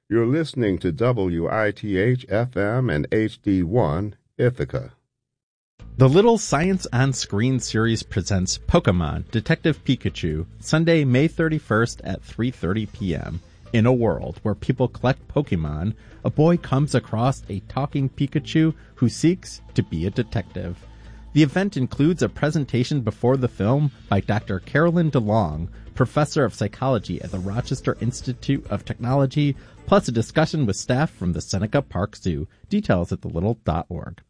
You're listening to WITH FM and HD1 Ithaca. The Little Science on Screen series presents Pokemon Detective Pikachu, Sunday, May 31st at 3:30 p.m. In a world where people collect Pokemon, a boy comes across a talking Pikachu who seeks to be a detective. The event includes a presentation before the film by Dr. Carolyn DeLong, professor of psychology at the Rochester Institute of Technology, plus a discussion with staff from the Seneca Park Zoo. Details at thelittle.org.